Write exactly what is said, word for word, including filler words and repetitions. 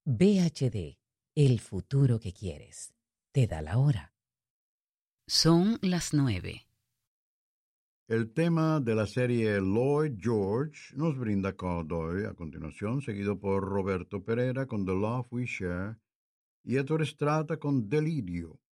V H D, el futuro que quieres. Te da la hora. Son las nueve. El tema de la serie Lloyd George nos brinda Cowboy a continuación, seguido por Roberto Pereira con The Love We Share y Ettore Strata con Delirio.